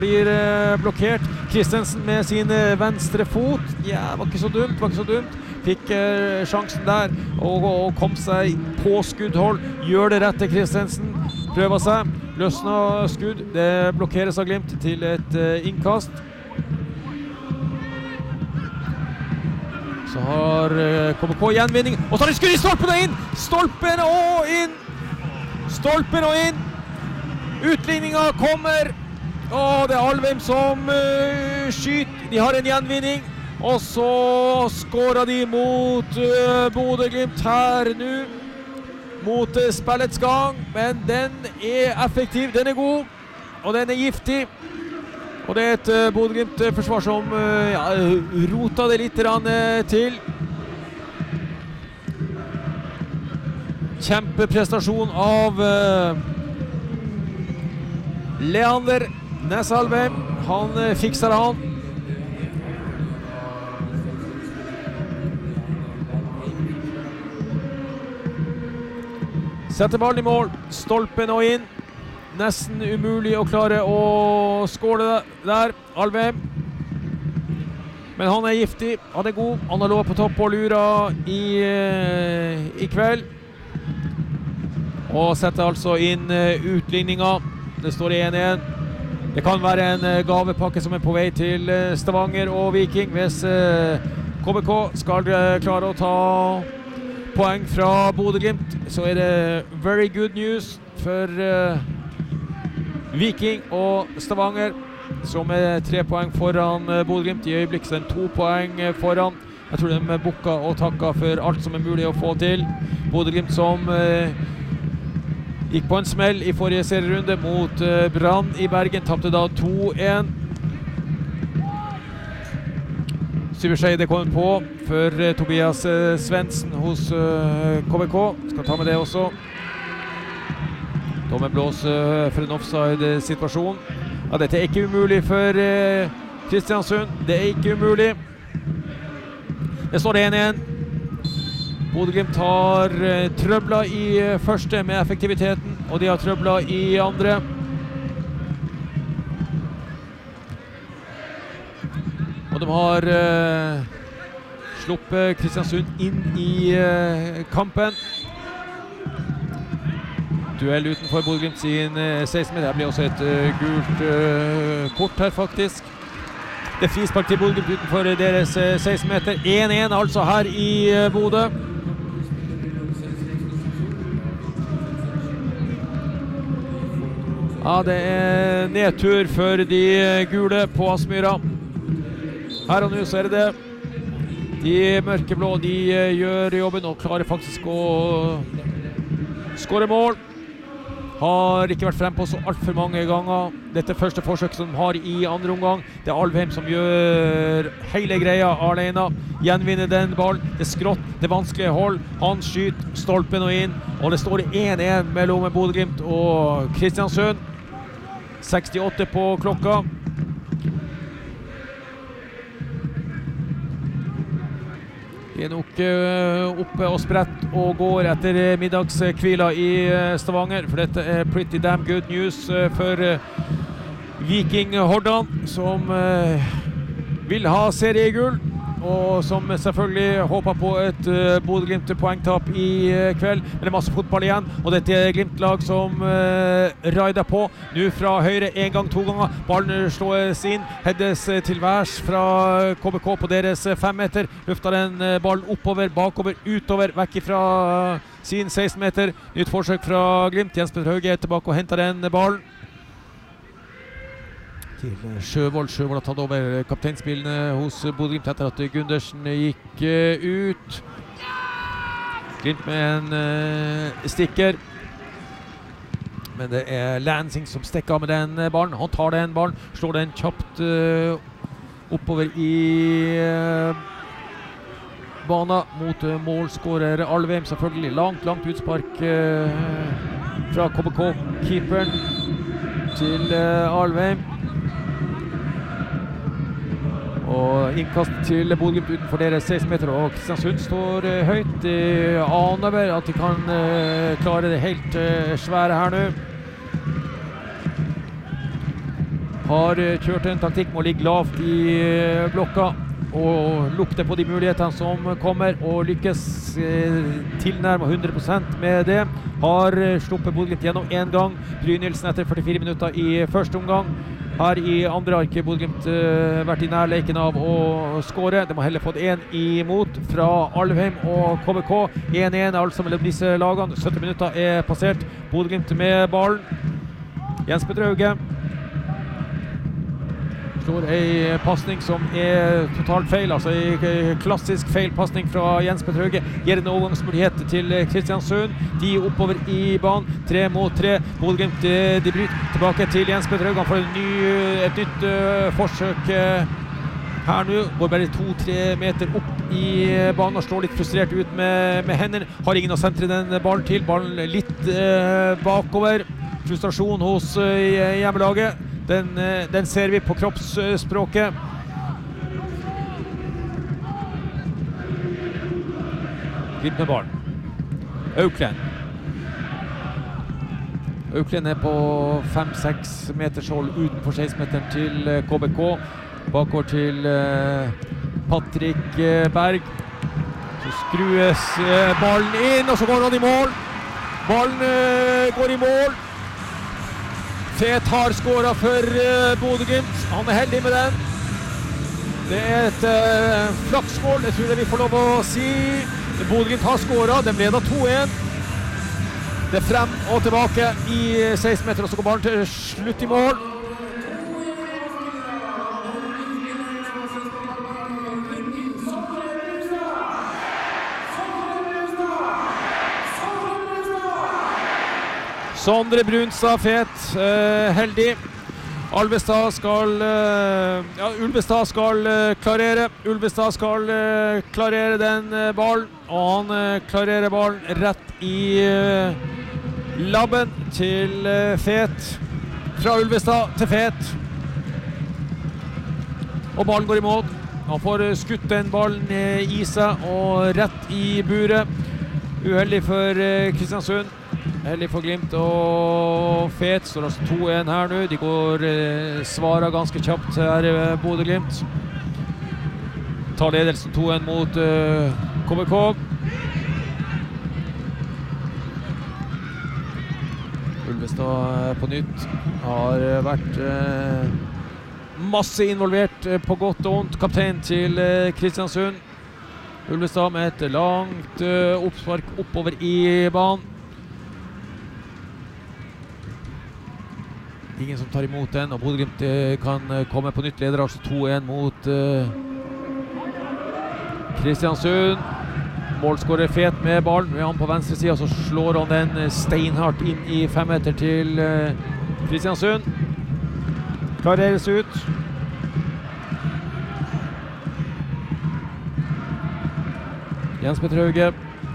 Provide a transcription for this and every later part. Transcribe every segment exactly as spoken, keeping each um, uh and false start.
blir eh, blokkert. Kristensen med sin eh, venstre fot. Ja, var ikke så dumt, var ikke så dumt. Fikk eh, sjansen der og, og kom seg på skuddhold. Gjør det rette Kristensen. Prøver seg. Løsner skudd. Det blokkeres av Glimt til et eh, innkast. Så har eh, K B K gjenvinning. Og så har de skudd i stolpen og inn! Stolpen og inn! Stolpen og inn! Utligninga kommer! Og det er Alvheim som uh, skyter. De har en gjenvinning. Og så skårer de mot uh, Bodø/Glimt her nå. Mot uh, spillets gang. Men den er effektiv. Den er god. Og den er giftig. Og det er et uh, Bodø/Glimt-forsvar som uh, ja, roter det litt rann, uh, til. Kjempeprestasjon av uh, Leander Næss-Alvheim. Han uh, fikser han. Setter ballen i mål. Stolpen og inn. Nesten umulig å klare å skåle der. Alvheim. Men han er giftig. Han er god. Han har lå på topp og lura i, uh, i kveld. Og setter altså inn uh, utligninga. Det står én én. Det kan være en uh, gavepakke som er på vei til uh, Stavanger og Viking hvis uh, K B K skal uh, klare å ta poeng fra Bodø/Glimt. Så er det very good news for uh, Viking og Stavanger, som er tre poeng foran uh, Bodø/Glimt. I øyeblikk så er det to poeng uh, foran. Jeg tror de er bukka og takka for alt som er mulig å få til. Bodø/Glimt som uh, gikk på en smell i forrige serierunde mot uh, Brann i Bergen, tappte da to én. Syverseide kommer på for uh, Tobias uh, Svendsen hos uh, K B K. Skal ta med det også. Dommen blåser uh, for en offside-situasjon. Ja, dette er ikke umulig for uh, Kristiansund. Det er ikke umulig. Det står én én. Bodø/Glimt har uh, trøbla i uh, første med effektiviteten, og de har trøbla i andre. Og de har uh, sluppet Kristiansund inn i uh, kampen. Duell utenfor Bodø/Glimt sin uh, seksten meter. Det blir også et uh, gult uh, kort her faktisk. Det er frispark til Bodø/Glimt utenfor deres uh, seksten meter. én én altså her i uh, Bodø. Ja, det er nedtur for de gule på Aspmyra. Her og nå så er det det. De mørkeblå, de gjør jobben og klarer faktisk å skåre mål. Har ikke vært frem på så alt for mange ganger. Dette er første forsøk som de har i andre omgang. Det er Alvheim som gjør hele greia alene. Gjenvinner den ballen. Det er skrått, det er vanskelig hold. Han skyter stolpen og inn. Og det står én én mellom Bodø/Glimt og Kristiansund. sekstiåtte på klokka. De er nok uh, oppe og spredt og går etter middagskvila i uh, Stavanger, for dette er pretty damn good news uh, for uh, Viking Hordaland, som uh, vil ha seriegull, og som selvfølgelig håper på et uh, Bodø/Glimt poengtap i uh, kveld. Men det er masse fotball igjen, og dette er Glimt-lag som uh, raider på. Nå fra høyre en gang, to ganger. Ballen slås inn, heades uh, til værs fra K B K på deres uh, fem meter. Lufter den uh, ballen oppover, bakover, utover, vekk fra uh, sin seksten meter. Nytt forsøk fra Glimt. Jens Petter Hauge er tilbake og henter den uh, ballen. Til Sjøvold. Sjøvold har tatt over kapteinspillene hos Bodø/Glimt etter at Gundersen gikk uh, ut. Glimt med en uh, stikker. Men det er Lansing som stikker av med den ballen. Han tar den ballen, slår den kjapt uh, oppover i uh, banen mot uh, målskårer Alvheim. Selvfølgelig langt, langt utspark uh, fra K B K-keeperen til uh, Alvheim. Og innkast til Bodø/Glimt utenfor deres seksten meter, og Kristiansund står uh, høyt. De aner vel at de kan uh, klare det helt uh, svære her nå. har kjørt en taktikk med å ligge lavt i blokka og lukte på de mulighetene som kommer, og lykkes tilnærmet hundre prosent med det. Har sluppet Bodø/Glimt gjennom en gang. Brynildsen etter førtifire minutter i første omgang. Her i andre ark har Bodø/Glimt vært i nærleiken av å skåre. De har heller fått en imot fra Alvheim og K B K. en en altså mellom disse lagene. sytti minutter er passert. Bodø/Glimt med ballen. Jens Petter Hauge slår en passning som er totalt feil, altså en klassisk feil passning fra Jens Petter Hauge. Gir en overgangsmulighet til Kristiansund. De oppover i banen, tre mot tre. Bodø/Glimt de bryter tilbake til Jens Petter Hauge. Han får en ny, et nytt uh, forsøk uh, her nå. Går bare to-tre meter opp i banen og slår litt frustrert ut med, med hendene. Har ingen å sentre den ballen til. Ballen litt uh, bakover. Frustrasjon hos uh, hjemmelaget. Den, den ser vi på kroppsspråket. Glimt med ballen. Auklend. Auklend er på fem-seks meters hold utenfor seksten-meteren til K B K. Bakover til Patrick Berg. Så skrues ballen inn, og så går han i mål. Ballen går i mål. Fet har skåret for uh, Bodø/Glimt. Han er heldig med den. Det er et uh, flaksmål, det tror jeg vi får lov å si. Bodø/Glimt har skåret, den leder to en. Det er frem og tilbake i seksten meter, og så går ballen til slutt i mål. Sondre Brunstad, fet, uh, heldig. Alvestad skal, uh, ja, Ulvestad skal uh, klarere. Ulvestad skal uh, klarere den uh, ballen, og han uh, klarerer ballen rett i uh, labben til uh, Fet. Fra Ulvestad til Fet. Og ballen går i mål. Han får uh, skutt den ballen uh, i seg og rett i buret. Uheldig for uh, Kristiansund. Heldig for Glimt og Fet, står altså to en her nå. De går eh, svarer ganske kjapt her i Bodø/Glimt. Tar ledelsen to en mot eh, K B K. Ulvestad på nytt har vært eh, masse involvert eh, på godt og ondt. Kaptein til eh, Kristiansund. Ulvestad med et langt eh, oppspark oppover i banen. Ingen som tar imot den, og Bodø/Glimt kan komme på nytt. Leder altså to en mot uh, Kristiansund. Målskårer Fet med ballen. Vi har han på venstre siden, så slår han den steinhardt inn i fem meter til uh, Kristiansund. Klareres ut. Jens Petter Hauge.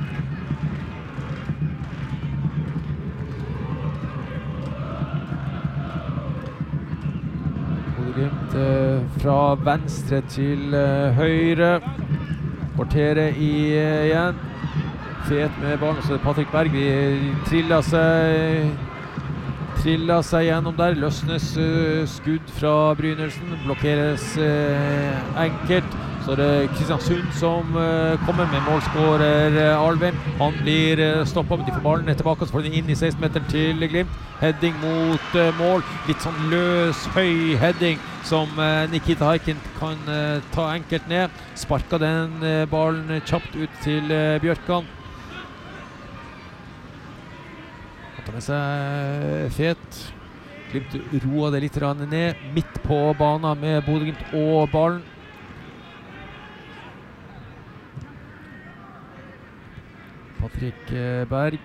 Fra venstre til uh, høyre. Kvarteret i uh, igjen. Fet med ballen, så det er Patrick Berg. Vi triller seg triller seg gjennom der. Løsnes uh, skudd fra Brynildsen. Blokkeres uh, enkelt. Så det er Kristiansund som uh, kommer med målskårer uh, Alvheim. Han blir uh, stoppet, men de får ballen tilbake, og så får den inn i seksten meter til Glimt. Heading mot uh, mål. Litt sånn løs, høy heading som uh, Nikita Haikin kan uh, ta enkelt ned. Sparker den uh, ballen kjapt ut til uh, Bjørkan. Han tar med seg Fet. Glimt roer det litt ned. Midt på banen med Bodø/Glimt og ballen. Patrick Berg.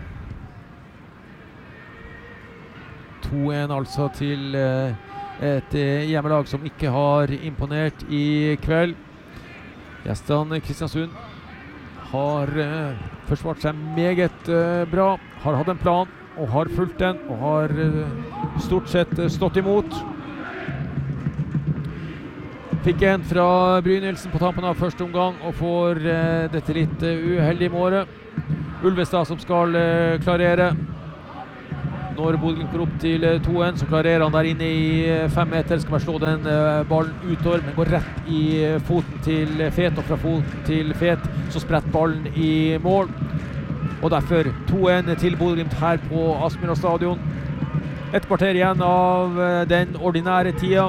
to en altså til uh, et hjemmelag som ikke har imponert i kveld. Gjestene Kristiansund har uh, forsvart seg meget uh, bra, har hatt en plan og har fulgt den, og har uh, stort sett uh, stått imot. Fikk en fra Brynildsen på tampen av første omgang, og får uh, dette litt uh, uheldig i målet. Ulvestad som skal uh, klarere. Når Bodø går opp til to en, så klarerer han der inne i fem meter, skal bare slå den ballen utover, men går rett i foten til Fet, og fra foten til Fet så spretter ballen i mål. Og derfor to en til Bodø her på Aspmyra stadion. Et kvarter igjen av den ordinære tida.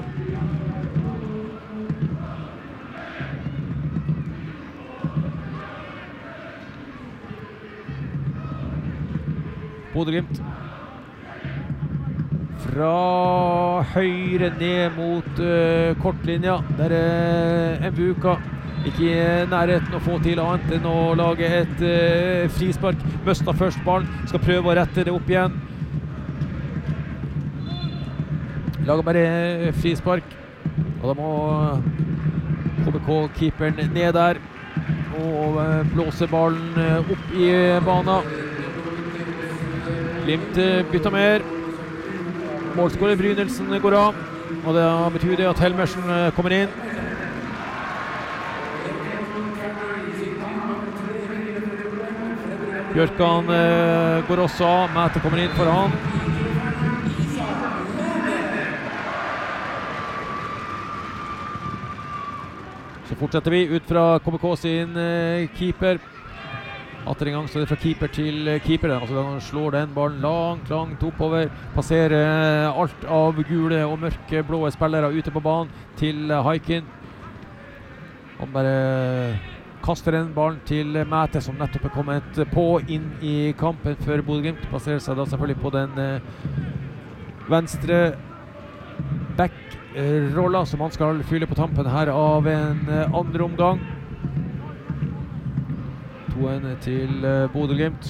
Bodø-Glimt fra høyre ned mot uh, kortlinja. Der er uh, Mvuka ikke i nærheten å få til annet enn å lage et uh, frispark. Møsta først ballen, skal prøve å rette det opp igjen. Lager bare frispark, og da må K B K-keeperen ned der og uh, blåse ballen uh, opp i banen. Glimt bytter mer. Målskårer Brynildsen går av, og det betyr det at Helmersen kommer inn. Bjørkan går også av, Mæte kommer inn for han. Så fortsetter vi ut fra K B K sin keeper. Atter en gang så er det fra keeper til keeper, altså han slår den ballen langt, langt oppover, passerer alt av gule og mørke blå spillere ute på banen til Haikin. Han bare kaster den ballen til Mæte, som nettopp er kommet på inn i kampen for Bodø-Glimt. Passerer seg da selvfølgelig på den venstre back-rolla som han skal fylle på tampen her av en andre omgang. to en til uh, Bodø-Glimt.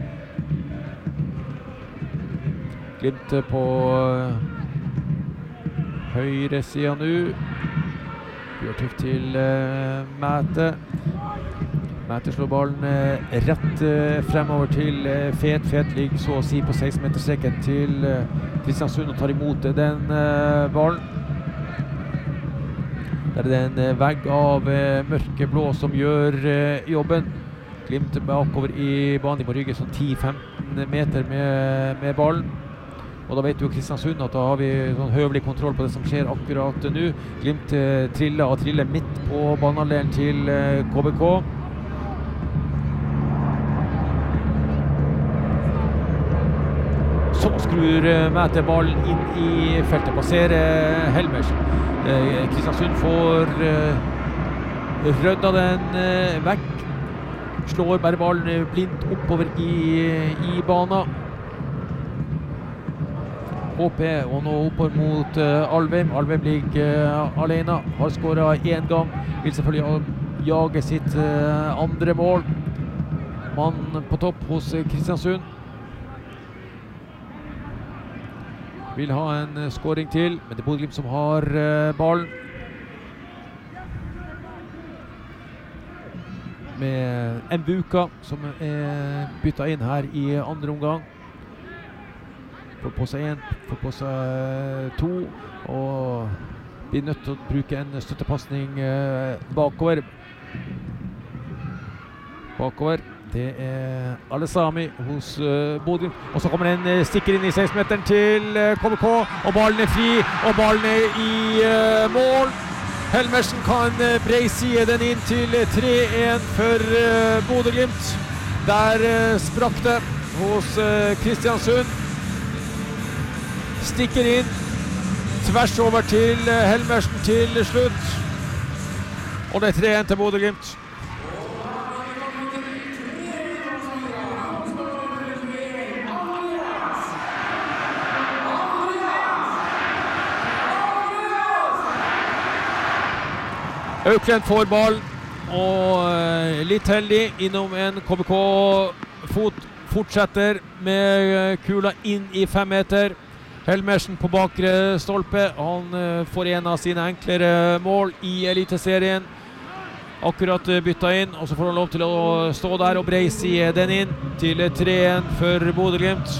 Glimt på uh, høyre siden nå. Bjørtuft til uh, Mæte. Mæte slår ballen uh, rett uh, fremover til uh, Fet. Fet ligger så å si på seksten meterstreken til uh, Kristiansund og tar imot uh, den uh, ballen. Der er det en uh, vegg av uh, mørkeblå som gjør uh, jobben. Glimt bakover i banen, de må rygge sånn ti til femten meter med, med ballen. Og da vet jo Kristiansund at da har vi sånn høvelig kontroll på det som skjer akkurat nå. Glimt eh, triller og triller midt på banehalvdelen til eh, K B K. Så skrur eh, Mæte ballen inn i feltet, passerer eh, Helmersen. Eh, Kristiansund får eh, rødda den eh, vekk. Slår bare ballen blindt oppover i, i banen. H P og nå oppover mot uh, Alvheim. Alvheim ligger uh, alene, har skåret en gang. Vil selvfølgelig jage sitt uh, andre mål. Mann på topp hos uh, Kristiansund. Vil ha en uh, skåring til, men det er Bodø-Glimt som har uh, ballen. Med Mvuka som er byttet inn her i andre omgang. Får på seg en, får på seg to, og blir nødt til å bruke en støttepasning bakover. Bakover, det er Alesami hos Bodø. Og så kommer en stikker inn i seksten-meteren til K B K, og ballen er fri, og ballen er i mål. Helmersen kan breiside den inn til tre en for uh, Bodø-Glimt. Der uh, sprakk det hos uh, Kristiansund. Stikker inn, tvers over til uh, Helmersen til slutt. Og det er tre en til Bodø-Glimt. Auklend får ball, og uh, litt heldig innom en K B K-fot. Fortsetter med kula inn i fem meter. Helmersen på bakre stolpe. Han uh, får en av sine enklere mål i Eliteserien. Akkurat uh, bytta inn, og så får han lov til å stå der og breise den inn til tre en for Bodø-Glimt.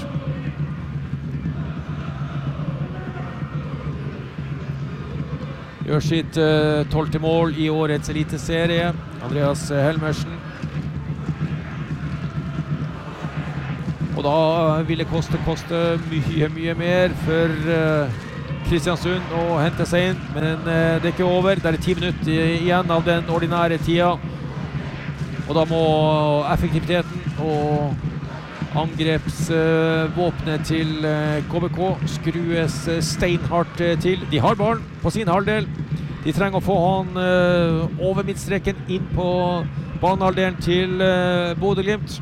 Gjør sitt uh, tolvte mål i årets eliteserie, Andreas Helmersen. Og og da vil det koste, koste mye, mye mer for uh, Kristiansund å hente seg inn, men uh, det er ikke over. Det er ti minutter igjen av den ordinære tida, og da må effektiviteten og angrepsvåpnet til K B K skrues steinhardt til. De har ballen på sin halvdel. De trenger å få han over midtstreken inn på banehalvdelen til Bodø/Glimt.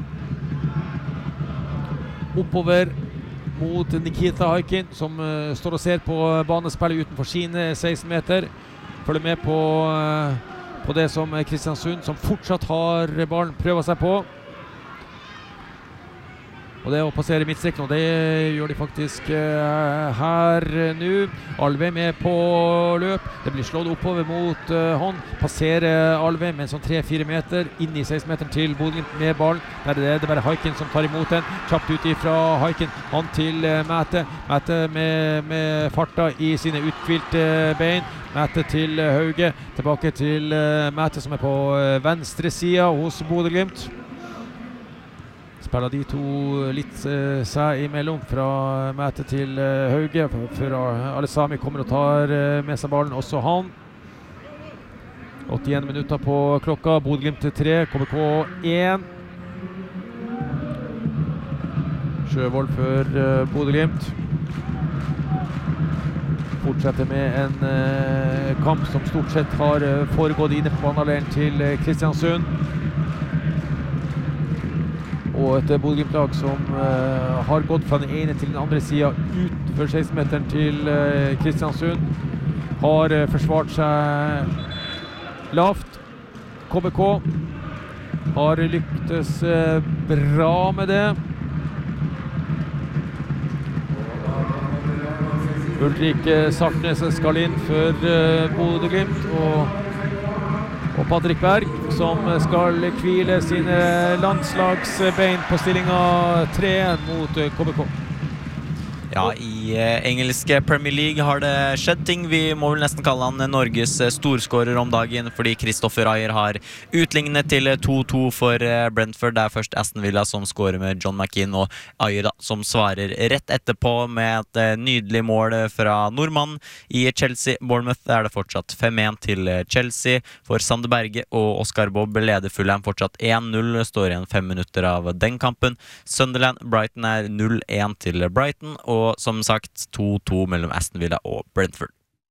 Oppover mot Nikita Haikin, som står og ser på banespillet utenfor sine seksten meter. Følger med på, på det som Kristiansund, som fortsatt har ballen, prøver seg på. Og det å passere midtstreken, og det gjør de faktisk uh, her uh, nå. Alvheim er på løp. Det blir slått oppover mot uh, hånd. Passerer Alvheim med en sånn tre-fire meter inn i seksten meter til Bodø/Glimt med ballen. Der er det, det er bare Haikin som tar imot den. Kjapt ut ifra Haikin. Han til uh, Mæte. Mæte med, med farta i sine utkvilte uh, bein. Mæte til uh, Hauge. Tilbake til uh, Mæte, som er på uh, venstre sida hos Bodø/Glimt. Spiller de to litt uh, seg imellom fra Mæte til uh, Hauge, for uh, Alesami kommer og tar uh, med seg ballen, også han. åttien minutter på klokka, Bodø/Glimt tre, K B K én. Sjøvold for uh, Bodø/Glimt. Fortsetter med en uh, kamp som stort sett har uh, foregått inne på banehalvdelen til uh, Kristiansund. Og et Bodø/Glimt-lag som uh, har gått fra den ene til den andre siden utenfor seksten meteren til uh, Kristiansund. Har uh, forsvart seg lavt. K B K har lyktes uh, bra med det. Ulrik Sartnes skal inn for uh, Bodø/Glimt, og Og Patrick Berg, som skal hvile sine landslagsbein på stillinga tre mot K B K. Ja, i eh, engelske Premier League har det skjedd ting. Vi må vel nesten kalle han Norges storskårer om dagen, fordi Kristoffer Ayer har utlignet til to to for eh, Brentford. Det er først Aston Villa som skårer med John McKean, og Ayer da, som svarer rett etterpå med et eh, nydelig mål fra nordmann. I Chelsea Bournemouth er det fortsatt fem én til Chelsea for Sander Berge, og Oscar Bobb leder Fulham fortsatt én null. Står igjen fem minutter av den kampen. Sunderland Brighton er null én til Brighton, og Og som sagt to to mellom Aston Villa og Brentford.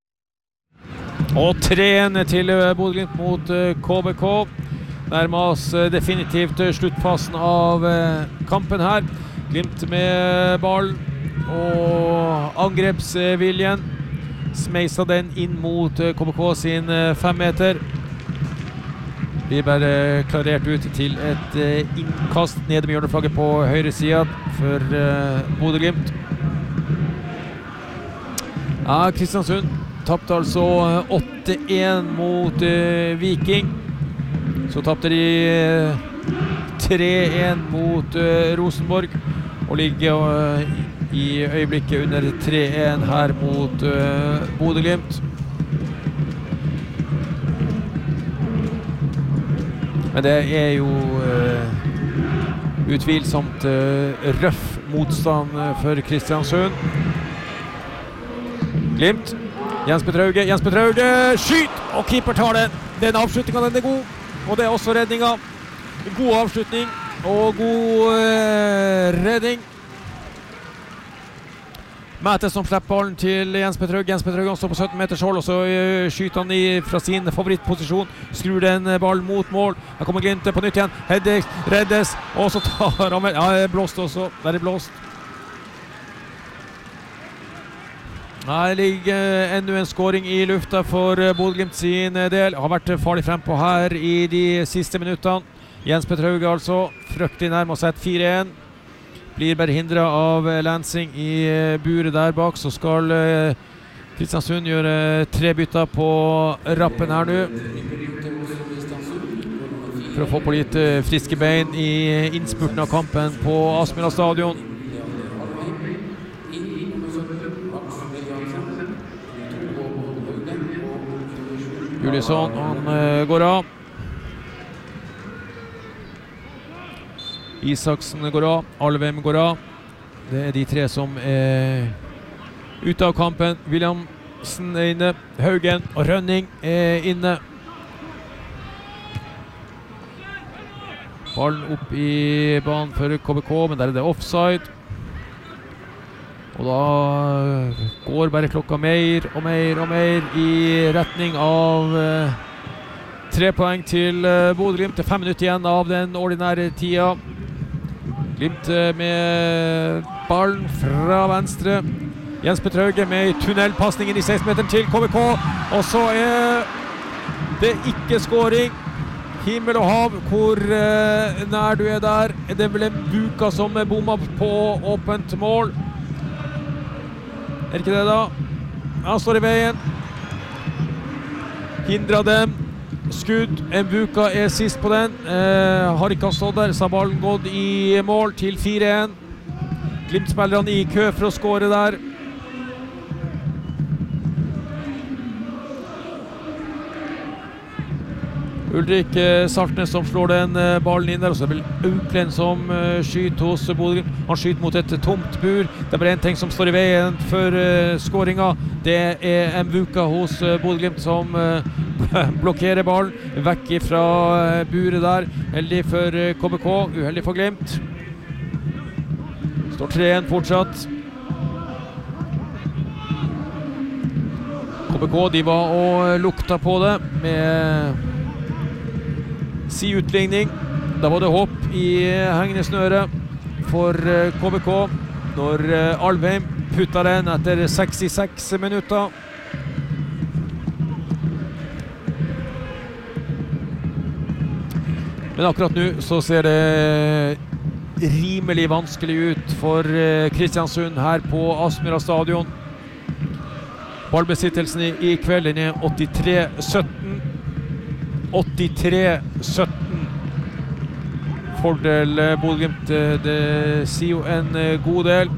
Og tre én til Bodø/Glimt mot K B K. Nærmer oss definitivt sluttfasen av kampen her. Glimt med ball og angrepsviljen. Smeisa den inn mot K B K sin fem meter. Blir bare klarert ut til et innkast nede med hjørneflagget på høyre siden for Bodø/Glimt. Ja, Kristiansund tappte altså åtte én mot uh, Viking. Så tappte de uh, tre én mot uh, Rosenborg, og ligger uh, i øyeblikket under tre én her mot uh, Bodø/Glimt. Men det er jo uh, utvilsomt uh, røff motstand uh, for Kristiansund. Glimt, Jens Petter Hauge, Jens Petter Hauge, skyt! Og keeper tar den. Den avslutningen, den er god. Og det er også redninga. God avslutning og god uh, redning. Mæte som slipper ballen til Jens Petter Hauge. Jens Petter Hauge står på sytten meters hold, og så uh, skyter han i fra sin favorittposisjon. Skrur den ballen mot mål. Her kommer Glimt på nytt igjen. Heddes, reddes, og så tar han med. Ja, det er blåst også. Der er blåst. Her ligger enda en skåring i lufta for Bodø/Glimt sin del. Har vært farlig frempå her i de siste minuttene. Jens Petter Hauge altså, fryktelig nærmere sett fire én. Blir bare hindret av Lansing i buret der bak, så skal Kristiansund gjøre tre bytter på rappen her nå. For å få på litt friske bein i innspurten av kampen på Aspmyra stadion. Juliusson, han uh, går av. Isaksen går av, Alvheim går av. Det er de tre som er ute av kampen. Williamsen er inne, Haugen og Rønning er inne. Ballen opp i banen for K B K, men der er det offside. Og da går bare klokka mer og mer og mer i retning av eh, tre poeng til eh, Bodø-Glimt. Det er fem minutter igjen av den ordinære tida. Glimt med ballen fra venstre. Jens Petrauge med tunnelpassningen i seksten-meteren til K B K. Og så er det ikke scoring. Himmel og hav, hvor eh, nær du er der. Det er vel en Buka som er bommet på åpent mål. Er det ikke det da? Han står i veien. Hindrer dem. Skudd. Mbuka er sist på den. Eh, har ikke han stått der, så har ballen gått i mål til fire en. Glimt-spillerne i kø for å score der. Ulrik eh, Saltnes som slår den eh, ballen inn der, og så er det vel Auklend som eh, skyter hos Bodø-Glimt. Han skyter mot et tomt bur. Det er bare en ting som står i veien for eh, skåringa. Det er Mbuka hos eh, Bodø-Glimt som eh, blokkerer ballen vekk fra eh, buret der. Heldig for eh, K B K, uheldig for Glimt. Står tre en fortsatt. K B K, de var og lukta på det med si utligning. Da var det hopp i hengende snøre for K B K når Alvheim putta den etter sekstiseks minutter. Men akkurat nå så ser det rimelig vanskelig ut for Kristiansund her på Aspmyra stadion. Ballbesittelsen i, i kveld den er åttitre sytten. åttitre sytten. Fordel Bodø-Glimt, det, det sier jo en god del.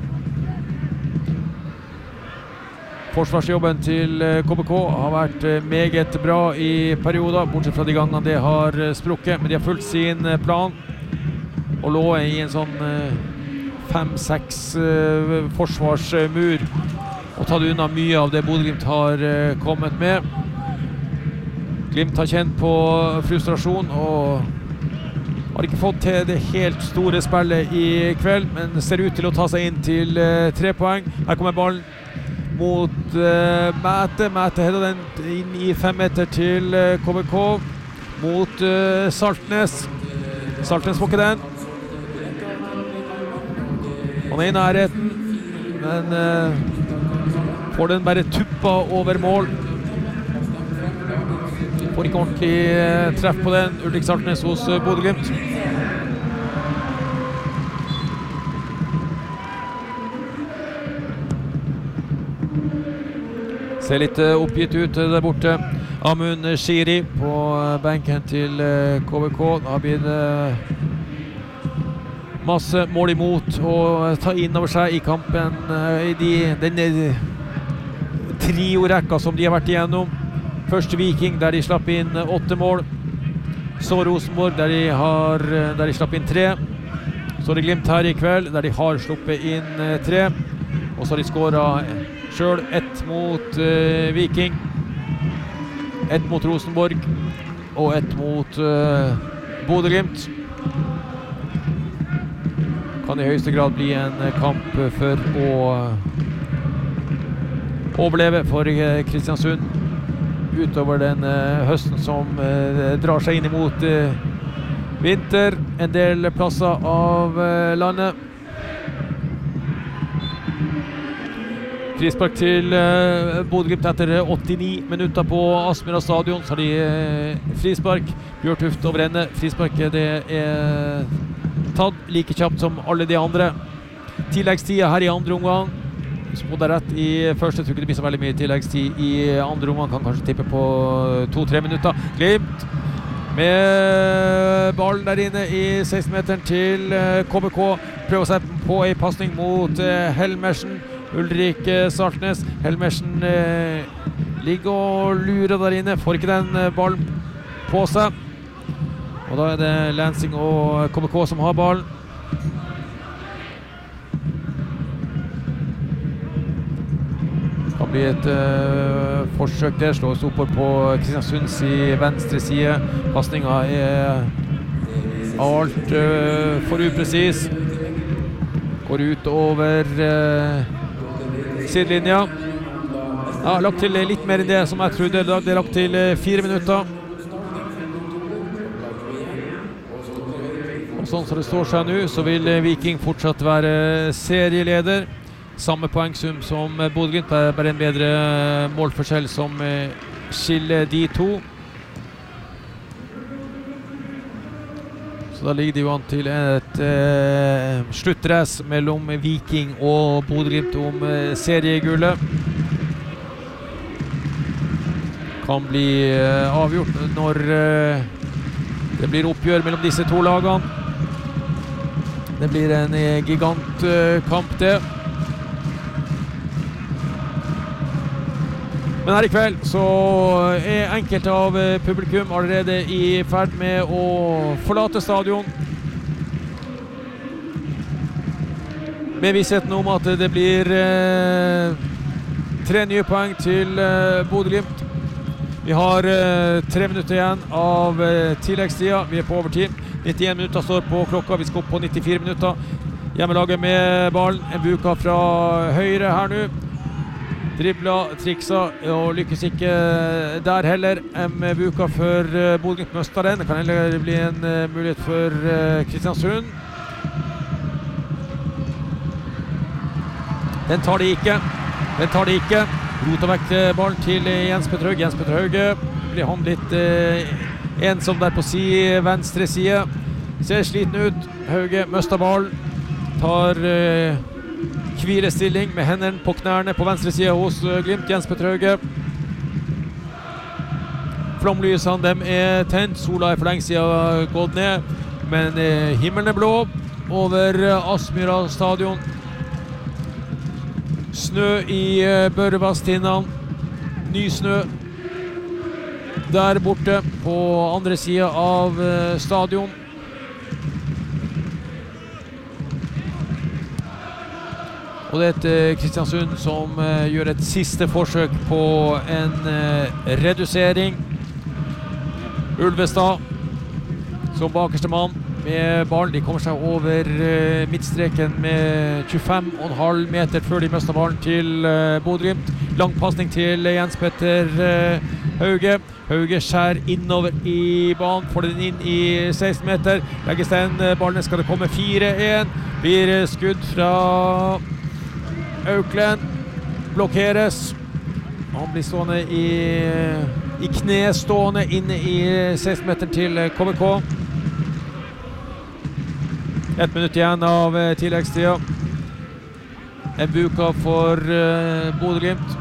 Forsvarsjobben til K B K har vært meget bra i perioder, bortsett fra de gangene det har sprukket, men de har fulgt sin plan og lå i en sånn fem seks forsvarsmur og tatt unna mye av det Bodø-Glimt har kommet med. Glimt har kjent på frustrasjon og har ikke fått til det helt store spillet i kveld, men ser ut til å ta seg inn til uh, tre poeng. Her kommer ballen mot uh, Mæte. Mæte hedder den inn i fem meter til uh, K B K mot uh, Saltnes. Saltnes får ikke den. Han er i nærheten, men uh, får den bare tuppa over mål. Får ikke ordentlig eh, treff på den. Ulrik Saltnes hos eh, Bodø-Glimt. Ser litt eh, oppgitt ut eh, der borte. Amun Shiri på eh, benken til eh, K B K. Da blir det masse mål imot å ta inn over seg i kampen. Eh, I de, den eh, trio-rekka som de har vært igjennom. Først Viking, der de slapp inn åtte mål. Så Rosenborg, der de, har, der de slapp inn tre. Så er det Glimt her i kveld, der de har sluppet inn tre. Og så har de skåret selv ett mot uh, Viking. Ett mot Rosenborg. Og ett mot uh, Bodø-Glimt. Kan i høyeste grad bli en kamp for å overleve for uh, Kristiansund. Utover den uh, høsten som uh, drar seg inn imot uh, vinter en del plasser av uh, landet. Frispark til uh, Bodø-Glimt etter åttini minutter på Aspmyra stadion. Så har de uh, frispark. Bjørtuft over ende. Frisparket det er tatt like kjapt som alle de andre. Tilleggstida her i andre omgang. Spådde rett i første, jeg tror ikke det blir så veldig mye tilleggstid i andre omgang, kan kanskje tippe på to-tre minutter. Glimt med ballen der inne i seksten-meteren til K B K. Prøver seg på en passning mot Helmersen. Ulrik Saltnes. Helmersen eh, ligger og lurer der inne, får ikke den ballen på seg. Og da er det Lansing og K B K som har ballen. kan bli et uh, forsøk der, slås oppover på Kristiansunds i venstre side. Passningen er alt uh, for upresis. Går ut over uh, sidelinja. Ja, lagt til litt mer enn det som jeg trodde. Det er lagt til uh, fire minutter. Og sånn som det står seg nå, så vil uh, Viking fortsatt være serieleder. Samme poengsum som Bodø-Glimt, er bare en bedre målforskjell som skiller de to. Så da ligger det jo an til et eh, sluttrace mellom Viking og Bodø-Glimt om eh, seriegullet. Kan bli eh, avgjort når eh, det blir oppgjør mellom disse to lagene. Det blir en eh, gigantkamp det. Men her i kveld så er enkelte av publikum allerede i ferd med å forlate stadion. Med vissheten om at det blir eh, tre nye poeng til eh, Bodø-Glimt. Vi har eh, tre minutter igjen av eh, tilleggstida. Vi er på overtid. nittien minutter står på klokka. Vi skal opp på nittifire minutter. Hjemmelaget med ballen. En buka fra høyre her nå. Dribla, triksa og lykkes ikke der heller. M-buka for uh, Bodø-Glimt møster den. Det kan heller bli en uh, mulighet for uh, Kristiansund. Den tar de ikke. Den tar de ikke. Rota vekk uh, ballen til uh, Jens Petter Hauge. Jens Petter Hauge blir han litt uh, ensom der på si venstre side. Ser sliten ut. Hauge møster ballen. Tar... Uh, Hvilestilling med hendene på knærne på venstre side hos Glimt. Jens Petter Hauge. Flomlysene dem er tent. Sola er for lenge siden gått ned. Men eh, himmelen er blå over eh, Aspmyra stadion. Snø i eh, Børrevastinnene. Ny snø der borte på andre siden av eh, stadion. Og det er et uh, Kristiansund som uh, gjør et siste forsøk på en uh, redusering. Ulvestad som bakerste mann med ballen. De kommer seg over uh, midtstreken med tjuefem komma fem meter før de møster ballen til uh, Bodø-Glimt. Lang passning til Jens Petter uh, Hauge. Hauge skjær innover i banen, får den inn i seksten meter. Legges den ballen, skal det komme fire en. Blir skudd fra Auklend. Blokkeres. Han blir stående i, i kne, stående inne i seksten meter til K V K. Et minutt igjen av tilleggstida. En buka for uh, Bodø-Glimt.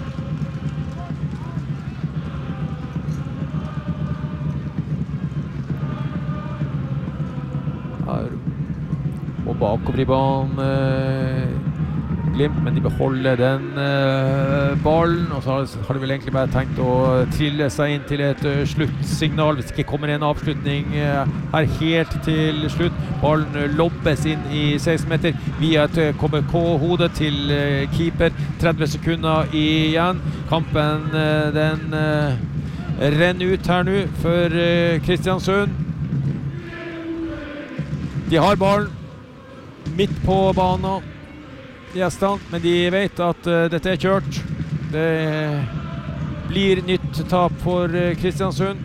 Og bakover i banen uh, Glimt, men de beholder den uh, ballen, og så har, har de vel egentlig bare tenkt å trille seg inn til et uh, sluttsignal, hvis det ikke kommer en avslutning uh, her helt til slutt. Ballen uh, lobbes inn i seksten meter via et uh, K B K-hode til uh, keeper. tretti sekunder igjen. Kampen uh, den uh, renner ut her nå for uh, Kristiansund. De har ballen midt på banen. Gjestene, men de vet at uh, dette er kjørt. Det blir nytt tap for uh, Kristiansund.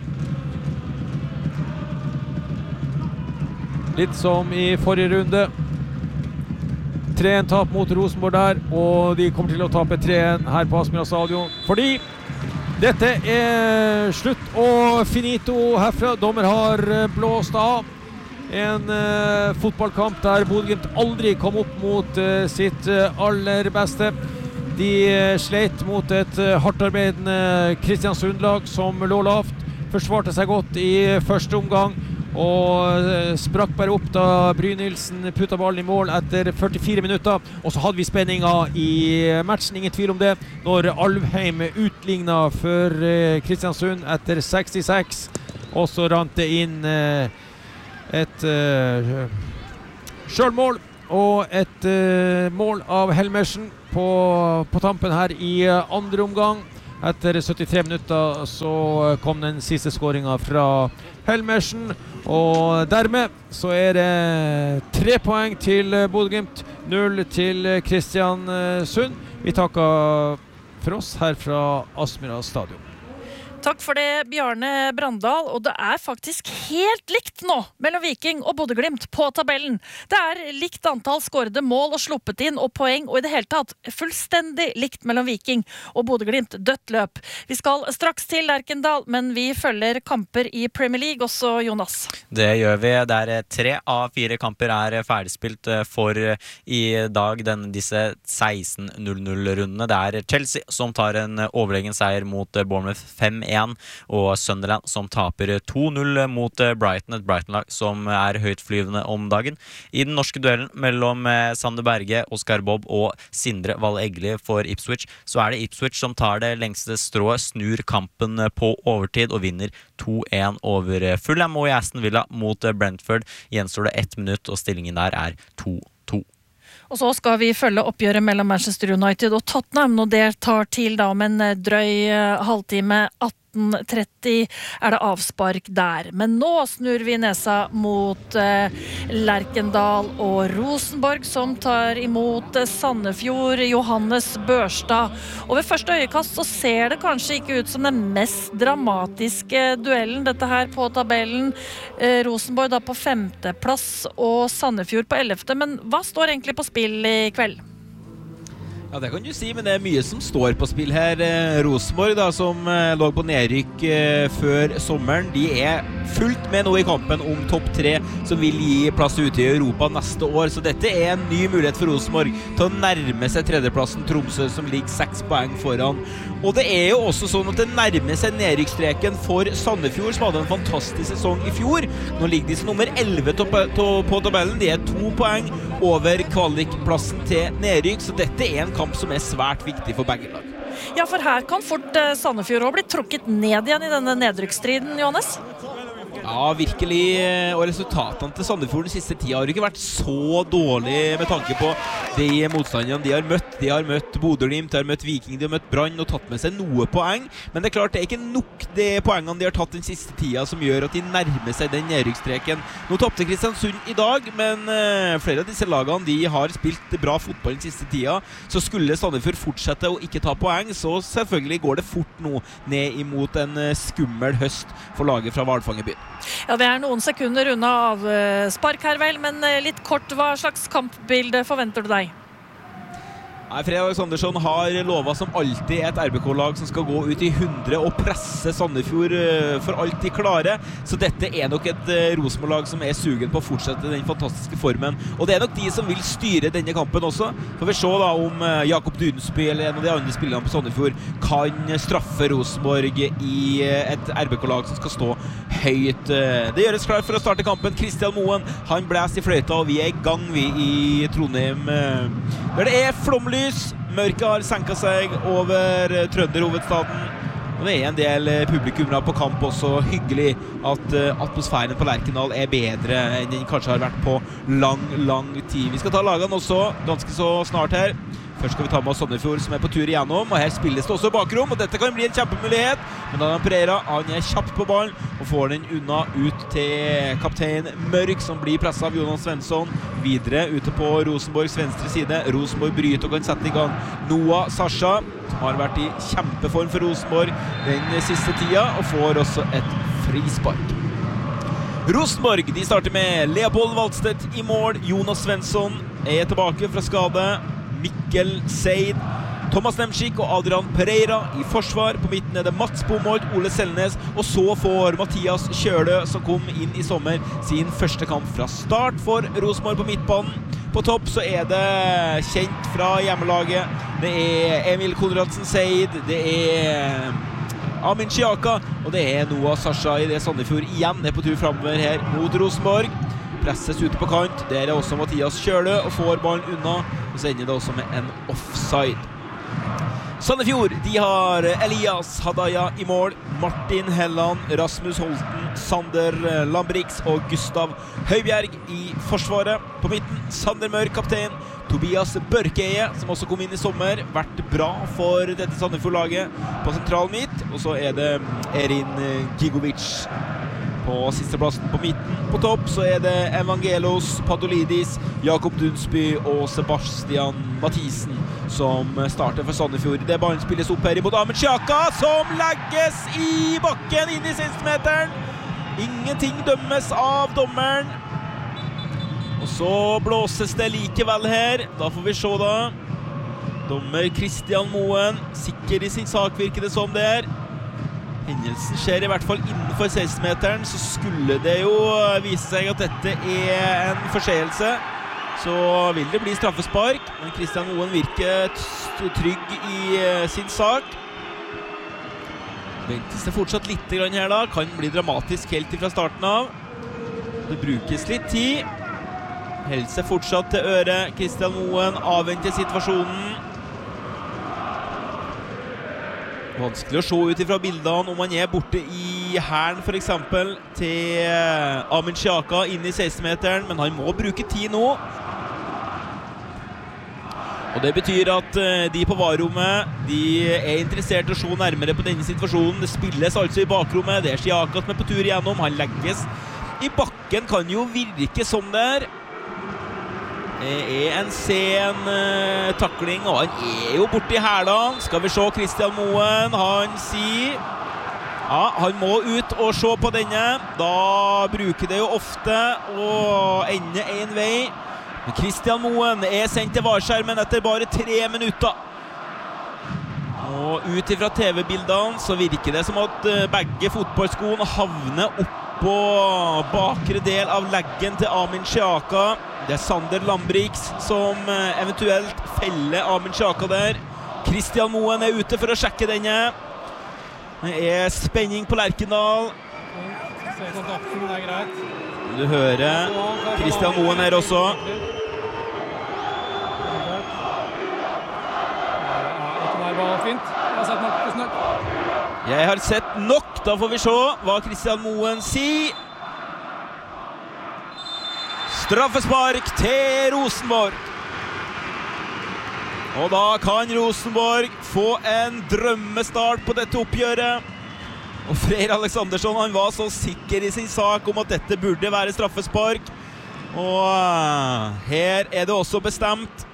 Litt som i forrige runde. tre en tap mot Rosenborg der, og de kommer til å tape tre en her på Aspmyra stadion. Fordi dette er slutt og finito herfra. Dommer har uh, blåst av. En uh, fotballkamp der Bodø-Glimt aldri kom opp mot uh, sitt uh, aller beste. De uh, sleit mot et uh, hardtarbeidende Kristiansund-lag som lå lavt. Forsvarte seg godt i første omgang og uh, sprakk bare opp da Brynildsen putta ballen i mål etter førtifire minutter. Og så hadde vi spenninga i matchen, ingen tvil om det, når Alvheim utligna for uh, Kristiansund etter sekstiseks. Og så rant det inn uh, et uh, selvmål, og et uh, mål av Helmersen på, på tampen her i uh, andre omgang. Etter syttitre minutter så kom den siste skåringen fra Helmersen, og dermed så er det tre poeng til Bodø/Glimt, null til Kristiansund. Vi takker for oss her fra Aspmyra stadion. Takk for det, Bjarne Brandal, og det er faktisk helt likt nå mellom Viking og Bodø/Glimt på tabellen. Det er likt antall skårede mål og sluppet inn og poeng, og i det hele tatt fullstendig likt mellom Viking og Bodø/Glimt, dødt løp. Vi skal straks til Lerkendal, men vi følger kamper i Premier League også, Jonas. Det gjør vi. Det er tre av fire kamper er ferdigspilt for i dag, den, disse seksten null null-rundene. Det er Chelsea som tar en overlegen seier mot Bournemouth fem én, og Sunderland som taper to null mot Brighton, et Brighton-lag som er høytflyvende om dagen. I den norske duellen mellom Sander Berge, Oskar Bobb og Sindre Valle Egli for Ipswich, så er det Ipswich som tar det lengste strået, snur kampen på overtid og vinner to én over Fulham, og i Aston Villa mot Brentford gjenstår det ett minutt, og stillingen der er to to. Og så skal vi følge oppgjøret mellom Manchester United og Tottenham, og det tar til da om en drøy halvtime. Atten tretti er det avspark der. Men nå snur vi nesa mot eh, Lerkendal og Rosenborg, som tar imot eh, Sandefjord, Johannes Børstad. Og ved første øyekast så ser det kanskje ikke ut som den mest dramatiske duellen, dette her på tabellen. Eh, Rosenborg da på femteplass og Sandefjord på ellevte. Men hva står egentlig på spill i kveld? Ja, det kan du si, men det er mye som står på spill her. Eh, Rosenborg, da, som eh, lå på nedrykk eh, før sommeren, de er fullt med nå i kampen om topp tre, som vil gi plass ute i Europa neste år. Så dette er en ny mulighet for Rosenborg til å nærme seg tredjeplassen Tromsø, som ligger seks poeng foran. Og det er jo også sånn at det nærmer seg nedrykkstreken for Sandefjord, som hadde en fantastisk sesong i fjor. Nå ligger de som nummer elleve på tabellen. De er to poeng over kvalikplassen til nedrykk, så dette er en kamp som er svært viktig for begge lag. Ja, for her kan fort eh, Sandefjord også bli trukket ned igjen i denne nedrykksstriden, Johannes. Ja, virkelig, og resultatene til Sandefjord den siste tida har ikke vært så dårlig med tanke på de motstanderne de har møtt. De har møtt Bodø/Glimt, de har møtt Viking, de har møtt Brann og tatt med seg noe poeng. Men det er klart, det er ikke nok de poengene de har tatt den siste tida som gjør at de nærmer seg den nedrykkstreken. Nå tappte Kristiansund i dag, men uh, flere av disse lagene de har spilt bra fotball den siste tida. Så skulle Sandefjord fortsette å ikke ta poeng, så selvfølgelig går det fort nå ned imot en uh, skummel høst for laget fra Hvalfangerbyen. Ja, vi er noen sekunder unna av spark her vel, men litt kort, hva slags kampbilde forventer du deg? Nei, Fred Aleksandersson har lovet som alltid et R B K-lag som skal gå ut i hundre og presse Sandefjord for alt de klarer. Så dette er nok et Rosenborg-lag som er sugen på å fortsette den fantastiske formen. Og det er nok de som vil styre denne kampen også. Får vi se da om Jakob Dunsby eller en av de andre spillerne på Sandefjord kan straffe Rosenborg i et R B K-lag som skal stå høyt. Det gjøres klart for å starte kampen. Kristian Moen, han blæser i fløyta, og vi er i gang vi i Trondheim. Der det er flomlys. Mørket har senket seg over Trønderhovedstaden, og det er en del publikummere på kamp også. Hyggelig at atmosfæren på Lerkendal er bedre enn den kanskje har vært på lang, lang tid. Vi skal ta lagene også ganske så snart her. Først skal vi ta med oss Sandefjord som er på tur igjennom, og her spilles det også bakrom, og dette kan bli en kjempemulighet. Men Daniel Pereira, han er kjapt på ballen og får den unna ut til kaptein Mørk, som blir presset av Jonas Svensson. Videre ute på Rosenborgs venstre side. Rosenborg bryter og kan sette i gang Noah Sasha, som har vært i kjempeform for Rosenborg den siste tida, og får også et frispark. Rosenborg, de starter med Leopold Waldstedt i mål. Jonas Svensson er tilbake fra skade. Mikkel Seid, Thomas Nemschik og Adrian Pereira i forsvar. På midten er det Mats Bomholt, Ole Selnes, og så får Mathias Kjølø, som kom inn i sommer, sin første kamp fra start for Rosenborg på midtbanen. På topp så er det kjent fra hjemmelaget. Det er Emil Konradsen Seid, det er Amin Chiaka, og det er Noah Sasha i det Sandefjord igjen er på tur fremover her mot Rosenborg. Presses ute på kant, der er også Mathias Kjølø og får ballen unna, og så ender det også med en offside. Sandefjord, de har Elias Hadaya i mål, Martin Helland, Rasmus Holten, Sander Lambrix og Gustav Høibjerg i forsvaret. På midten, Sander Mørk, kaptein, Tobias Børkeie, som også kom inn i sommer, vært bra for dette Sandefjord-laget på sentral midt, og så er det Erin Gigovic på sisteplassen på midten. På topp så er det Evangelos Padolidis, Jakob Dunsby og Sebastian Mathisen som starter for Sandefjord. Det ballen spilles opp her imot Ahmed Xhaka, som legges i bakken inn i seksten-meteren. Ingenting dømmes av dommeren. Og så blåses det likevel her. Da får vi se da. Dommer Christian Moen, sikker i sin sak virker det som det er. Hendelsen skjer i hvert fall innenfor seksten-meteren, så skulle det jo vise seg at dette er en forseelse. Så vil det bli straffespark, men Christian Moen virker trygg i sin sak. Ventes det fortsatt litt grann her da, kan bli dramatisk helt fra starten av. Det brukes litt tid. Helse fortsatt til øre. Christian Moen avventer situasjonen. Vanskelig å se ut ifra bildene om han er borte i hæren for eksempel til Ahmed Xhaka inn i seksten-meteren, men han må bruke tid nå. Og det betyr at de på varrommet, de er interessert i å se nærmere på denne situasjonen. Det spilles altså i bakrommet, det er Xhaka som er på tur igjennom, han legges i bakken, kan jo virke som der. Det er en sen uh, takling, og han er jo borte i hælene. Skal vi se Christian Moen, han sier ja, han må ut og se på denne. Da bruker det jo ofte å ende en vei. Men Christian Moen er sendt til varskjermen etter bare tre minutter. Og ut ifra T V-bildene så virker det som at uh, begge fotballskoene havner opp på bakre del av leggen til Ahmed Xhaka. Det er Sander Lambrix som eventuelt feller Ahmed Xhaka der. Christian Moen er ute for å sjekke denne. Det er spenning på Lerkendal. Du hører Christian Moen her også. Jeg har sett nok. Da får vi se hva Christian Moen sier. Straffespark til Rosenborg. Og da kan Rosenborg få en drømmestart på dette oppgjøret. Og Freyr Alexandersson, han var så sikker i sin sak om at dette burde være straffespark. Og her er det også bestemt.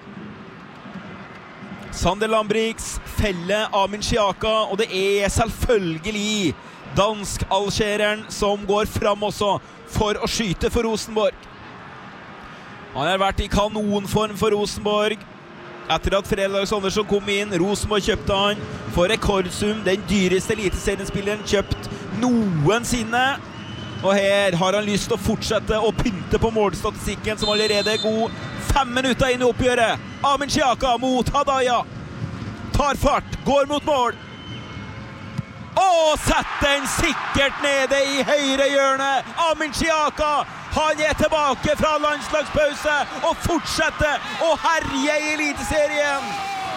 Sander Lambrix feller Ahmed Xhaka, og det er selvfølgelig dansk-algereren som går fram også for å skyte for Rosenborg. Han har vært i kanonform for Rosenborg etter at Freyr Alexandersson kom inn. Rosenborg kjøpte han for rekordsum, den dyreste eliteseriespilleren kjøpt noensinne. Og her har han lyst til å fortsette å pynte på målstatistikken som allerede er god. Fem minutter inn i oppgjøret. Ahmed Xhaka mot Hadaya. Tar fart, går mot mål. Og setter den sikkert nede i høyre hjørne. Ahmed Xhaka, han er tilbake fra landslagspause og fortsetter å herje i eliteserien.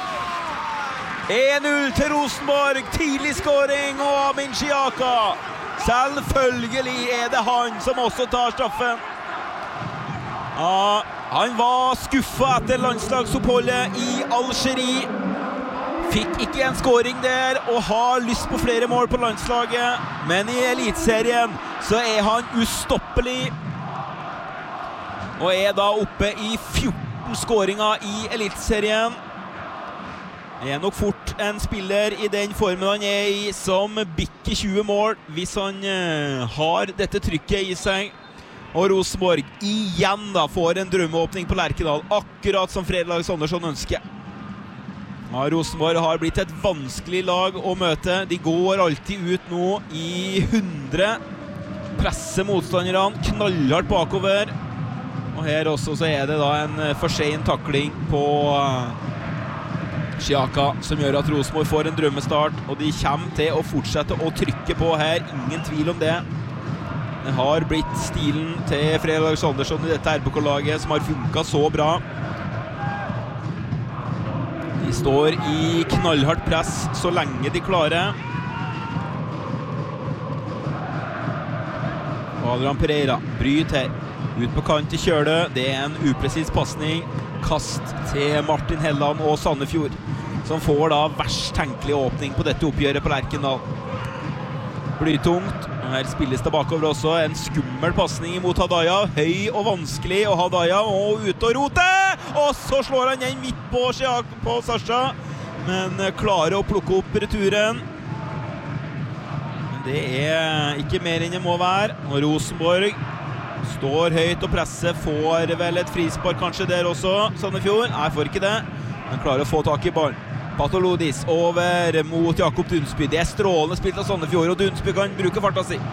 en null til Rosenborg, tidlig scoring, og Ahmed Xhaka. Selvfølgelig er det han som også tar straffen. Ja, han var skuffet etter landslagsoppholdet i Algerie. Fikk ikke en scoring der og har lyst på flere mål på landslaget. Men i elitserien så er han ustoppelig. Og er da oppe i fjorten scoringer i eliteserien. Det er nok fort en spiller i den formen han er i som bikker tjue mål hvis han uh, har dette trykket i seg. Og Rosenborg igjen da får en drømmeåpning på Lerkendal, akkurat som Freyr Alexandersson ønsker. Ja, Rosenborg har blitt et vanskelig lag å møte. De går alltid ut nå i hundre, presser motstanderne knallhardt bakover. Og her også så er det da en for sen takling på uh, Xhaka, som gjør at Rosenborg får en drømmestart, og de kommer til å fortsette å trykke på her, ingen tvil om det. Det har blitt stilen til Freyr Alexandersson i dette R B K-laget som har funket så bra. De De står i knallhardt press så lenge de klarer. Adrian Pereira bryter her. Ut på kant til Kjølø. Det er en upresis passning. Kast til Martin Helland og Sandefjord, som får da verst tenkelig åpning på dette oppgjøret på Lerkendal. Blytungt. Her spilles det bakover også. En skummel passning mot Hadaya. Høy og vanskelig, og Hadaya og ut og rote! Og så slår han den midt på, på Sasha, men klarer å plukke opp returen. Men det er ikke mer enn det må være. Og Rosenborg står høyt og presser, får vel et frispark kanskje der også, Sandefjord. Nei, får ikke det, men klarer å få tak i ballen. Patolodis over mot Jakob Dunsby. Det er strålende spilt av Sandefjord, og Dunsby kan bruke farta si.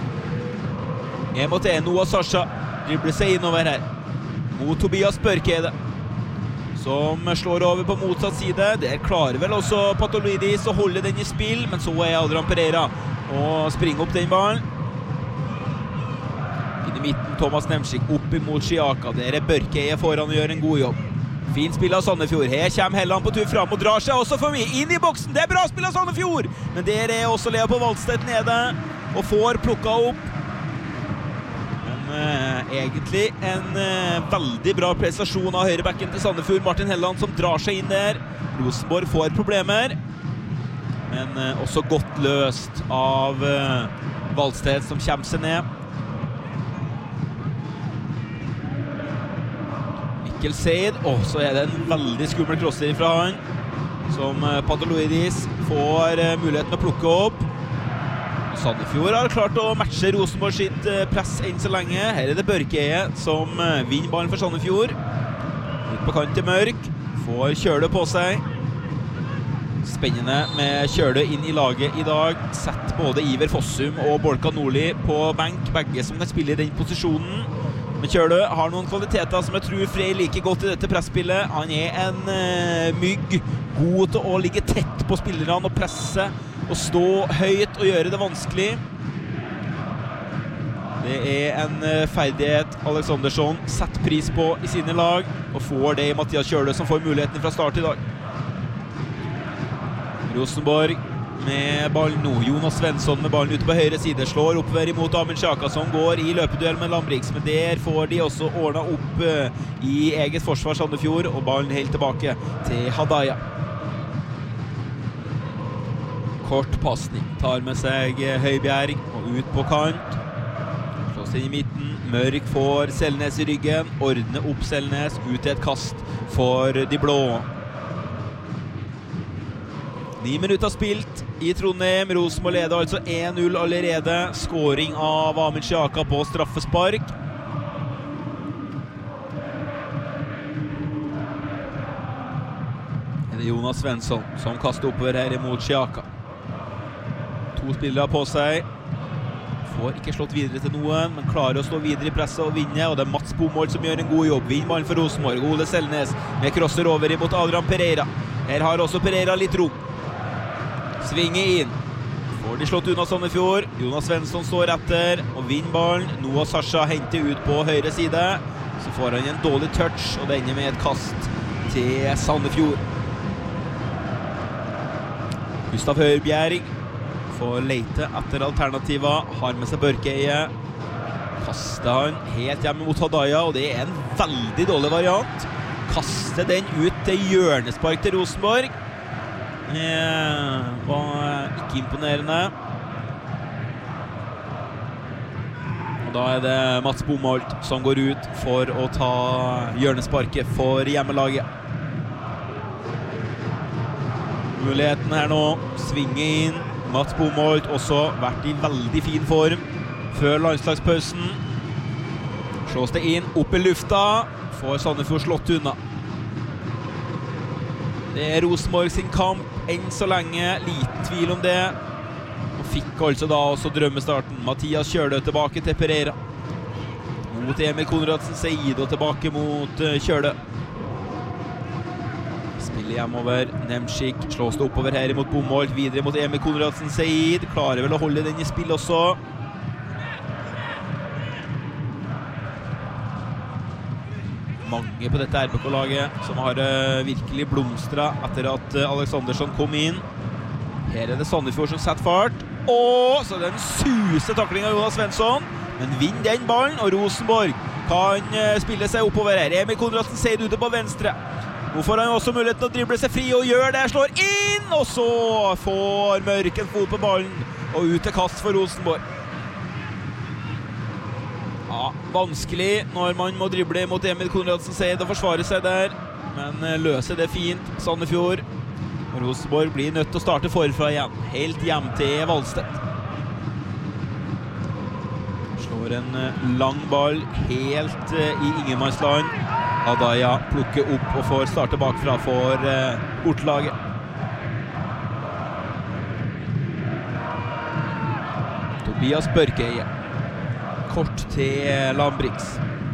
En mot en, Noah Sasha dribler seg innover her mot Tobias Børkede, som slår over på motsatt side. Der klarer vel også Patolodis å holde den i spill, men så er Adrian Pereira og springer opp den ballen. I midten Thomas Nemsik opp imot Skiaka. Der er Børkeie foran og gjør en god jobb. Fin spill av Sandefjord. Her kommer Helland på tur fram og drar seg også for mye inn i boksen. Det er bra spill av Sandefjord, men der er også Lea på Valstedt nede og får plukket opp. Men eh, egentlig en eh, veldig bra prestasjon av høyrebacken til Sandefjord, Martin Helland, som drar seg inn der. Rosenborg får problemer, men eh, også godt løst av eh, Valstedt, som kommer seg ned. Mikkel Seid, og så er det en veldig skummel crosser fra han, som Patoloidis får muligheten å plukke opp. Sandefjord har klart å matche Rosenborg sitt press enn så lenge. Her er det Børkeie som vinner ballen for Sandefjord. Litt på kant til Mørk, får Kjølø på seg. Spennende med Kjølø inn i laget i dag. Sett både Iver Fossum og Bolka Nordli på benk, begge som kan spille i den posisjonen. Men Kjølø har noen kvaliteter som jeg tror Frey liker godt i dette presspillet. Han er en uh, mygg, god til å ligge tett på spillerne og presse, og stå høyt og gjøre det vanskelig. Det er en uh, ferdighet Alexandersson setter pris på i sine lag, og får det i Mathias Kjølø, som får muligheten fra start i dag. Rosenborg med ballen nå. Jonas Svensson med ballen ute på høyre side. Slår oppover imot Amin Xhaka, som går i løpeduell med Lambriks. Men der får de også ordnet opp uh, i eget forsvar Sandefjord, og ballen helt tilbake til Hadaya. Kort passning. Tar med seg uh, Høibjerg og ut på kant. Slås inn i midten. Mørk får Selnes i ryggen. Ordner opp Selnes. Ut til et kast for de blå. Ni minutter spilt i Trondheim. Rosenborg leder altså en null allerede. Skåring av Amin Xhaka på straffespark. Det er Jonas Svensson som kaster oppover her imot Xhaka. To spillere på seg. Får ikke slått videre til noen, men klarer å stå videre i presset og vinne. Og det er Mats Bomold som gjør en god jobb. Vinner ballen for Rosenborg. Ole Selnes med crosser over imot Adrian Pereira. Her har også Pereira litt rom. Svinger inn. Får de slått unna Sandefjord. Jonas Svensson står etter og vinner ballen. Noah Sasha henter ut på høyre side. Så får han en dårlig touch, og det ender med et kast til Sandefjord. Gustav Høibjerg får lete etter alternativer. Har med seg Børkeie. Kaster han helt hjemme mot Hadaya, og det er en veldig dårlig variant. Kaster den ut til hjørnespark til Rosenborg. Det var ikke imponerende. Og da er det Mats Bomold som går ut for å ta hjørnesparket for hjemmelaget. Muligheten her nå. Svinge inn. Mats Bomold også vært i veldig fin form før landslagspausen. Slås det inn, opp i lufta. Får Sandefjord slått unna. Det er Rosenborg sin kamp enn så lenge, liten tvil om det. Og fikk altså da også drømmestarten. Mathias Kjølø tilbake til Pereira. Mot Emil Konradsen Seid og tilbake mot uh, Kjølø. Spiller hjemover. Nemsik slås det oppover her mot Bomold. Videre mot Emil Konradsen Seid. Klarer vel å holde den i spill også. mange på dette R B K-laget som har uh, virkelig blomstret etter at uh, Alexandersson kom inn. Her er det Sandefjord som setter fart. Og så er det en suse takling av Jonas Svensson, men vinner den ballen, og Rosenborg kan uh, spille seg oppover her. Emil Konradsen ser ute på venstre. Nå får han også muligheten til å drible seg fri og gjør det, slår inn, og så får Mørk en fot på ballen, og ut til kast for Rosenborg. Ja, vanskelig når man må drible mot Emil Konradsen Seid og forsvare seg der, men løser det fint, Sandefjord. Rosenborg blir nødt til å starte forfra igjen, helt hjem til Valstedt. Slår en lang ball helt i ingenmannsland. Adaya plukker opp og får starte bakfra for uh, bortlaget. Tobias Børkeie. Kort til Lambrix.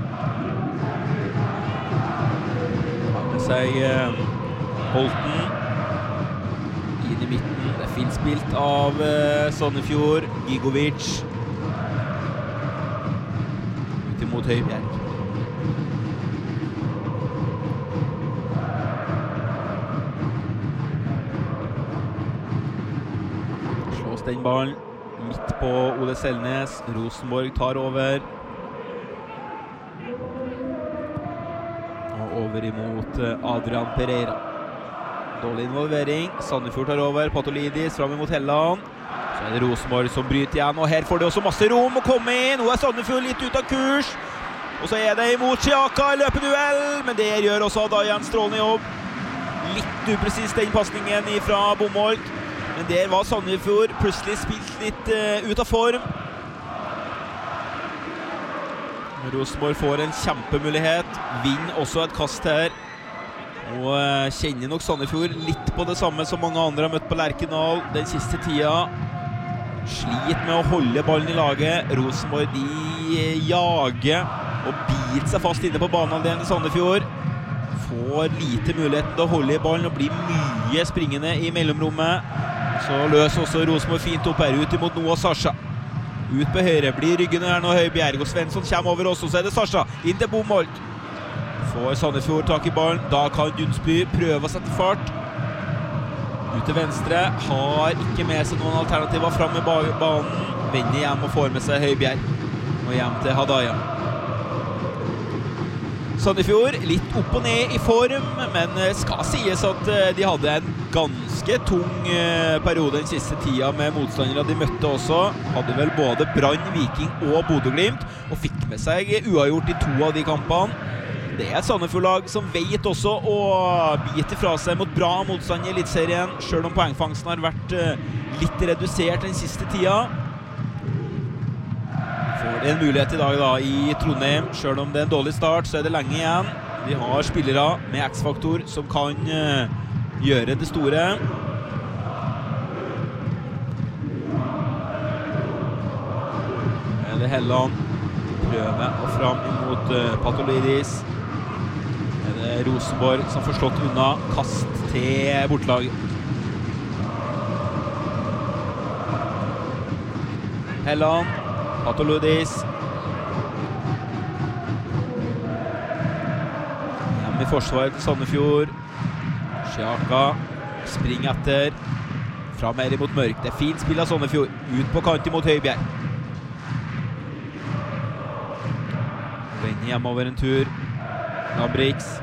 Har med seg uh, Holten. Inn i midten. Det er fint spilt av uh, Sandefjord. Gigovic. Ut imot Høibjerg. Den ballen midt på Ole Selnes. Rosenborg tar over. Og over imot Adrian Pereira. Dårlig involvering. Sandefjord tar over. Patolidis fram imot Helland. Så er det Rosenborg som bryter igjen. Og her får de også masse rom å komme inn. Nå er Sandefjord litt ut av kurs. Og så er det imot Xiaka i løpeduell. Men det gjør også Adaya en strålende jobb. Litt upresis den passningen fra Bomholt. Men der var Sandefjord plutselig spilt litt uh, ut av form. Rosenborg får en kjempemulighet. Vinner også et kast her. Og uh, kjenner nok Sandefjord litt på det samme som mange andre har møtt på Lerkendal den siste tida. Slit med å holde ballen i laget. Rosenborg de jager og biter seg fast inne på banehalvdelen til Sandefjord. Får lite mulighet til å holde i ballen og blir mye springende i mellomrommet. Så løser også Rosenborg fint opp her, ut imot Noah Sasha. Ut på høyre, blir ryggende her nå Høibjerg, og Svensson kommer over også, så er det Sasha, inn til Bomholt. Får Sandefjord tak i ballen, da kan Dunsby prøve å sette fart. Ut til venstre, har ikke med seg noen alternativer frem i banen. Vender hjem og får med seg Høibjerg, og hjem til Hadaya. Sandefjord litt opp og ned i form, men skal sies at de hadde en ganske tung periode den siste tida med motstandere de møtte også. Hadde vel både Brann, Viking og Bodø/Glimt, og fikk med seg uavgjort i to av de kampene. Det er et Sandefjord-lag som vet også å bite fra seg mot bra motstand i Elitserien, selv om poengfangsten har vært litt redusert den siste tida. Får en mulighet i dag da i Trondheim. Selv om det er en dårlig start, så er det lenge igjen. De har spillere med X-faktor som kan uh, gjøre det store. Er det Helland. Prøver og fram mot uh, Patolidis. Er det Rosenborg som får slått unna. Kast til bortlaget. Helland. Patolidis. Hjem i forsvaret til Sandefjord. Xiaka springer etter. Fram her imot Mørk. Det er fint spill av Sandefjord. Ut på kant imot Høibjerg. Vender hjemover en tur. Lambrix.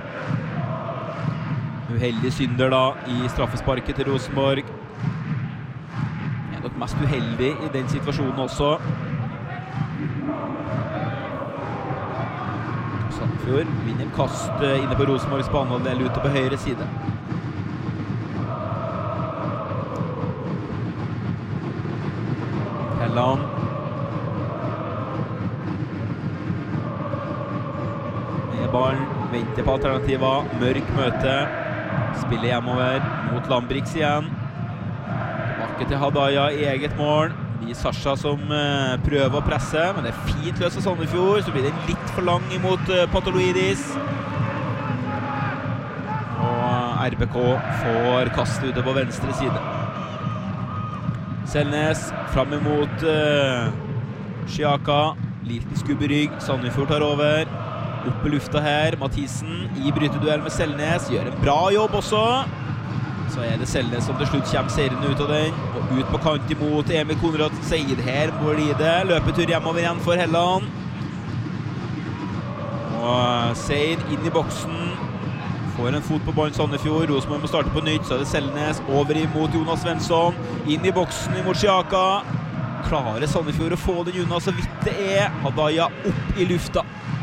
Uheldig synder da i straffesparket til Rosenborg. Er nok mest uheldig i den situasjonen også. Sandefjord vinner kast inne på Rosenborgs banehalvdel ute på høyre side. Helland. Med ballen, venter på alternativer. Mørk møte. Spiller hjemover mot Lambrix igjen. Tilbake til Hadaya i eget mål. Vi Sasha som uh, prøver å presse, men det er fint løs av Sandefjord. Så blir det litt for lang imot uh, Patoloidis. Og uh, R B K får kastet ute på venstre side. Selnes fram imot uh, Xiaka. Liten skubberygg. Sandefjord tar over. Opp i lufta her, Mathisen i bryteduell med Selnes, gjør en bra jobb også. Så er det Selnes som til slutt kommer seirende ut av den, og ut på kant imot Emil Konradsen Seid her, må bli det. Løpetur hjemover igjen for Helland. Og Seid inn i boksen, får en fot på bånd Sandefjord, Rosenborg må starte på nytt, så er det Selnes over imot Jonas Svensson, inn i boksen imot Sjaka. Klarer Sandefjord å få den unna så vidt det er. Hadaya opp i lufta.